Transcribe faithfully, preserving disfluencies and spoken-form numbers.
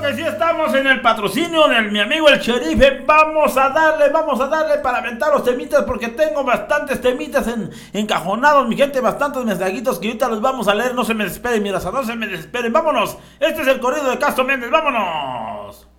que sí estamos en el patrocinio de mi amigo el Sherife. Vamos a darle, vamos a darle para aventar los temitas porque tengo bastantes temitas en, encajonados, mi gente, bastantes mensajitos que ahorita los vamos a leer. No se me desesperen, mi raza, no se me desesperen. Vámonos, este es el corrido de Castro Méndez, vámonos.